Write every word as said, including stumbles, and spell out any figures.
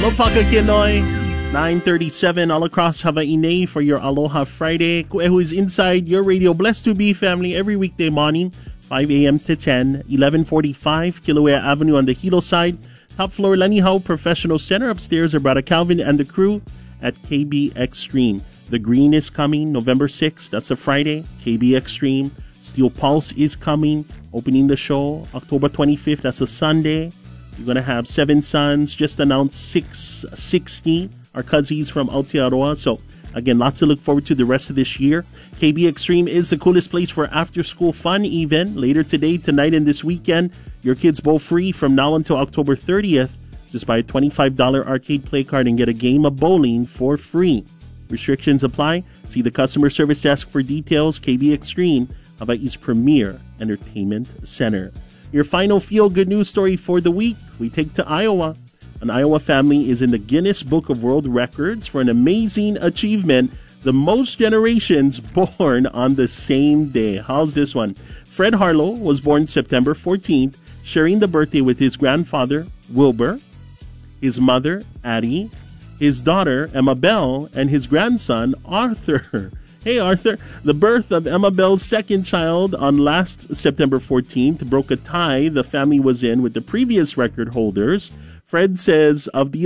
Lopaka Kinoy, nine thirty-seven all across Hawaii for your Aloha Friday. Who is inside your radio. Blessed to be family every weekday morning, five a.m. to ten, eleven forty-five, Kilauea Avenue on the Hilo side. Top floor, Lanihau Professional Center. Upstairs are Brother Calvin and the crew at K B Extreme. The Green is coming November sixth. That's a Friday. K B Extreme. Steel Pulse is coming. Opening the show October twenty-fifth. That's a Sunday. You're going to have Seven Sons. Just announced six sixty. Our cousins from Aotearoa. So, again, lots to look forward to the rest of this year. K B Extreme is the coolest place for after-school fun even. Later today, tonight, and this weekend, your kids both free from now until October thirtieth. Just buy a twenty-five dollars arcade play card and get a game of bowling for free. Restrictions apply. See the customer service desk for details. K B Extreme, Hawaii's premier entertainment center. Your final feel-good news story for the week, we take to Iowa. An Iowa family is in the Guinness Book of World Records for an amazing achievement, the most generations born on the same day. How's this one? Fred Harlow was born September fourteenth, sharing the birthday with his grandfather, Wilbur, his mother, Addie, his daughter, Emma Bell, and his grandson, Arthur. Hey, Arthur. The birth of Emma Bell's second child on last September fourteenth broke a tie the family was in with the previous record holders. Fred says of the